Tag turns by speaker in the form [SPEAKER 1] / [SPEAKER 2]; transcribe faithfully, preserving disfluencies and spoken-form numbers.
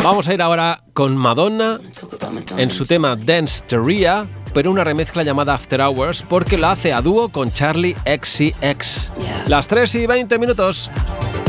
[SPEAKER 1] Vamos a ir ahora con Madonna en su tema Dance Teria, pero una remezcla llamada After Hours porque la hace a dúo con Charli X C X. Las tres y veinte minutos.